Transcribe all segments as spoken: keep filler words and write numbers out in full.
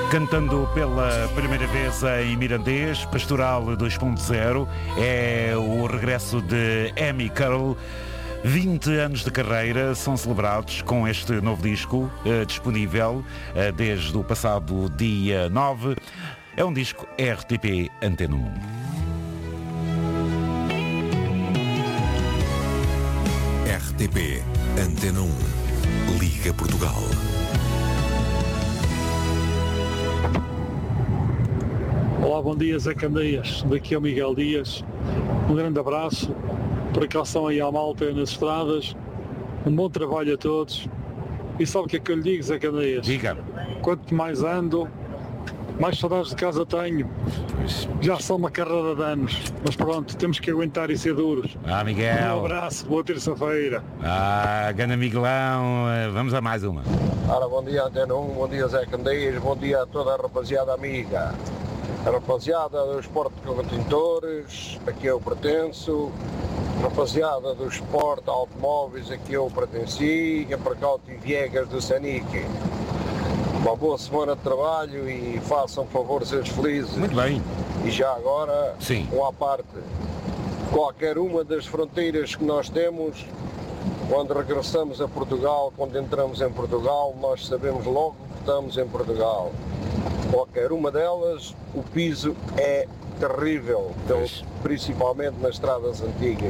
Cantando pela primeira vez em mirandês, Pastoral dois ponto zero, é o regresso de Amy Carroll. vinte anos de carreira são celebrados com este novo disco, eh, disponível eh, desde o passado dia nove. É um disco R T P Antena um. R T P Antena um. Liga Portugal. Olá, bom dia, Zé Candeias. Daqui é o Miguel Dias. Um grande abraço. Precaução aí à malta nas estradas. Um bom trabalho a todos. E sabe o que é que eu lhe digo, Zé Candeias? Diga. Quanto mais ando, mais saudades de casa tenho. Pois. Já são uma carreira de anos. Mas pronto, temos que aguentar e ser duros. Ah, Miguel. Um abraço, boa terça-feira. Ah, ganda Miguelão. Vamos a mais uma. Ora, bom dia Antena um, bom dia Zé Candeias, bom dia a toda a rapaziada amiga. A rapaziada do Esporte de Contentores, aqui eu pertenço. Rapaziada do Esporte Automóveis, aqui eu pertenci. A Percauto e Viegas do Sanique. Uma boa semana de trabalho e façam favor de seres felizes. Muito bem. E já agora, Sim. um à parte, qualquer uma das fronteiras que nós temos, quando regressamos a Portugal, quando entramos em Portugal, nós sabemos logo que estamos em Portugal. Qualquer uma delas, o piso é terrível, então, principalmente nas estradas antigas.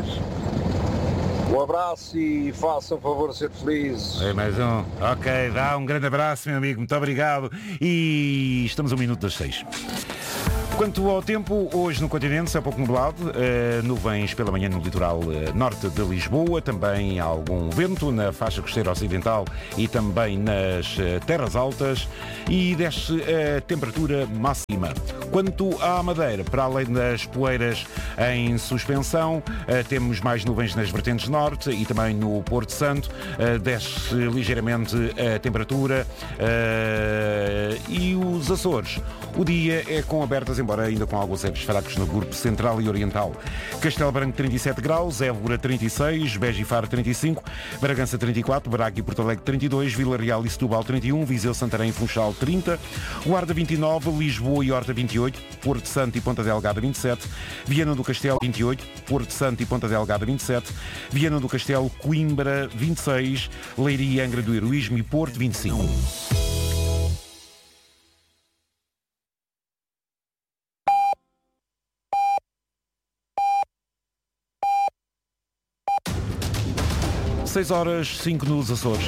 Um abraço e façam favor de ser felizes. É mais um. Ok, dá um grande abraço, meu amigo. Muito obrigado. E estamos a um minuto das seis. Quanto ao tempo, hoje no continente, é pouco nublado, uh, nuvens pela manhã no litoral uh, norte de Lisboa, também algum vento na faixa costeira ocidental e também nas uh, terras altas, e desce a temperatura máxima. Quanto à Madeira, para além das poeiras em suspensão, uh, temos mais nuvens nas vertentes norte e também no Porto Santo, uh, desce ligeiramente a temperatura, uh, e os Açores. O dia é com abertas, embora ainda com alguns aires fracos no grupo central e oriental. Castelo Branco trinta e sete graus, Évora trinta e seis, Beja e Faro trinta e cinco, Bragança trinta e quatro, Braga e Porto Alegre trinta e dois, Vila Real e Setúbal trinta e um, Viseu, Santarém e Funchal trinta, Guarda vinte e nove, Lisboa e Horta vinte e oito, Porto Santo e Ponta Delgada vinte e sete, Viana do Castelo vinte e oito, Porto Santo e Ponta Delgada vinte e sete, Viana do Castelo, Coimbra vinte e seis, Leiria, Angra do Heroísmo e Porto vinte e cinco. seis horas, cinco nos Açores.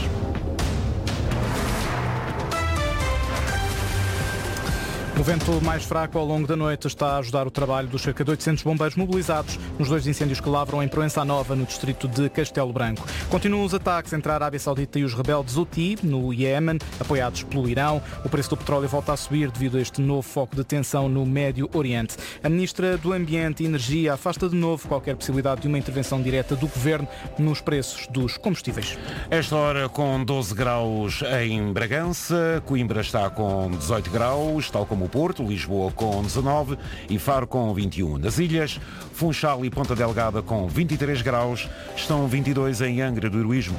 O vento mais fraco ao longo da noite está a ajudar o trabalho dos cerca de oitocentos bombeiros mobilizados nos dois incêndios que lavram em Proença Nova, no distrito de Castelo Branco. Continuam os ataques entre a Arábia Saudita e os rebeldes Houthi, no Iémen, apoiados pelo Irão. O preço do petróleo volta a subir devido a este novo foco de tensão no Médio Oriente. A Ministra do Ambiente e Energia afasta de novo qualquer possibilidade de uma intervenção direta do Governo nos preços dos combustíveis. Esta hora com doze graus em Bragança, Coimbra está com dezoito graus, tal como o Porto, Lisboa com dezanove e Faro com vinte e um. Nas ilhas, Funchal e Ponta Delgada com vinte e três graus, estão vinte e dois em Angra do Heroísmo.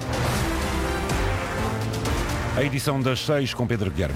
A edição das seis com Pedro Guilherme.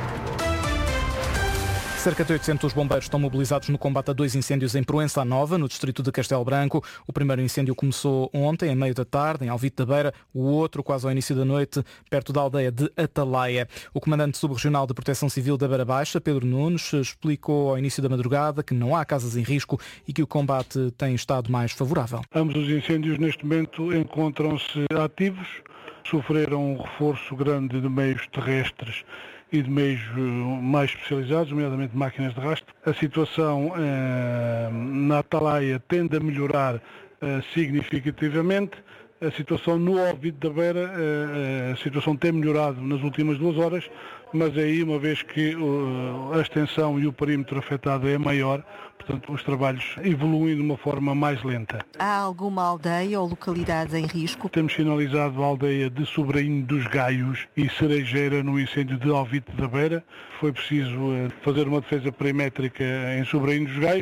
Cerca de oitocentos bombeiros estão mobilizados no combate a dois incêndios em Proença Nova, no distrito de Castelo Branco. O primeiro incêndio começou ontem, a meio da tarde, em Alvite da Beira. O outro, quase ao início da noite, perto da aldeia de Atalaia. O comandante subregional de Proteção Civil da Beira Baixa, Pedro Nunes, explicou ao início da madrugada que não há casas em risco e que o combate tem estado mais favorável. Ambos os incêndios neste momento encontram-se ativos, sofreram um reforço grande de meios terrestres e de meios mais especializados, nomeadamente máquinas de rastro. A situação eh, na Atalaia tende a melhorar eh, significativamente. A situação no Alvite da Beira, eh, a situação tem melhorado nas últimas duas horas, mas aí, uma vez que uh, a extensão e o perímetro afetado é maior, portanto os trabalhos evoluem de uma forma mais lenta. Há alguma aldeia ou localidade em risco? Temos sinalizado a aldeia de Sobrainho dos Gaios e Cerejeira no incêndio de Alvite da Beira. Foi preciso uh, fazer uma defesa perimétrica em Sobrainho dos Gaios.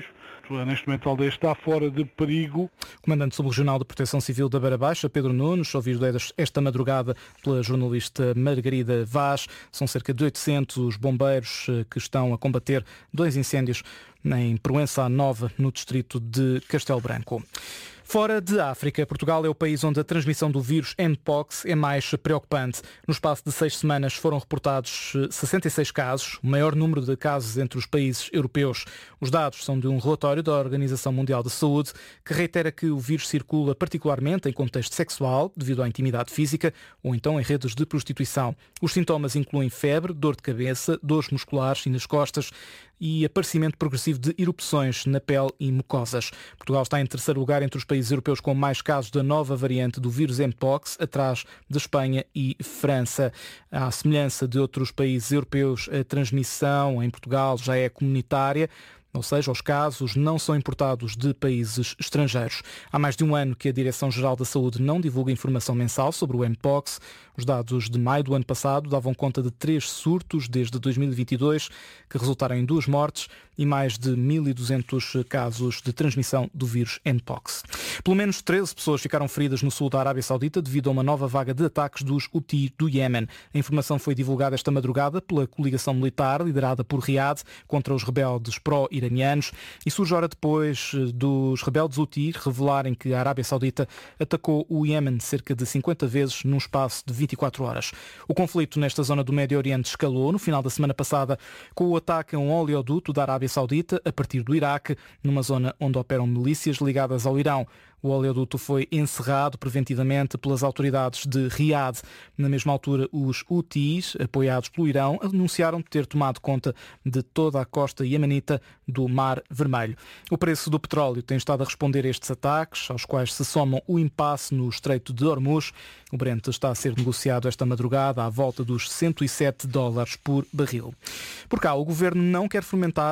Neste momento a aldeia está fora de perigo. O comandante subregional de Proteção Civil da Beira Baixa, Pedro Nunes, ouvido esta madrugada pela jornalista Margarida Vaz. São cerca de oitocentos bombeiros que estão a combater dois incêndios em Proença Nova, no distrito de Castelo Branco. Fora de África, Portugal é o país onde a transmissão do vírus Mpox é mais preocupante. No espaço de seis semanas foram reportados sessenta e seis casos, o maior número de casos entre os países europeus. Os dados são de um relatório da Organização Mundial da Saúde, que reitera que o vírus circula particularmente em contexto sexual, devido à intimidade física, ou então em redes de prostituição. Os sintomas incluem febre, dor de cabeça, dores musculares e nas costas e aparecimento progressivo de erupções na pele e mucosas. Portugal está em terceiro lugar entre os países europeus com mais casos da nova variante do vírus Mpox, atrás de Espanha e França. À semelhança de outros países europeus, a transmissão em Portugal já é comunitária. Ou seja, os casos não são importados de países estrangeiros. Há mais de um ano que a Direção-Geral da Saúde não divulga informação mensal sobre o Mpox. Os dados de maio do ano passado davam conta de três surtos desde dois mil e vinte e dois, que resultaram em duas mortes e mais de mil e duzentos casos de transmissão do vírus Mpox. Pelo menos treze pessoas ficaram feridas no sul da Arábia Saudita devido a uma nova vaga de ataques dos Houthi do Iémen. A informação foi divulgada esta madrugada pela coligação militar liderada por Riad contra os rebeldes pró-iranianos e surge hora depois dos rebeldes Houthi revelarem que a Arábia Saudita atacou o Iémen cerca de cinquenta vezes num espaço de vinte e quatro horas. O conflito nesta zona do Médio Oriente escalou no final da semana passada com o ataque a um oleoduto da Arábia Saudita a partir do Iraque, numa zona onde operam milícias ligadas ao Irão. O oleoduto foi encerrado preventivamente pelas autoridades de Riad. Na mesma altura, os Houthis, apoiados pelo Irão, anunciaram ter tomado conta de toda a costa iemenita do Mar Vermelho. O preço do petróleo tem estado a responder a estes ataques, aos quais se somam o impasse no Estreito de Hormuz. O Brent está a ser negociado esta madrugada à volta dos cento e sete dólares por barril. Por cá, o governo não quer fomentar